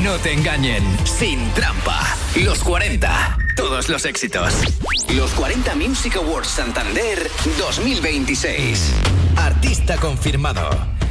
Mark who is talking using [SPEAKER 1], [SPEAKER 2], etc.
[SPEAKER 1] no te engañen, sin trampa. Los 40, todos los éxitos. Los 40 Music Awards Santander 2026. Artista confirmado.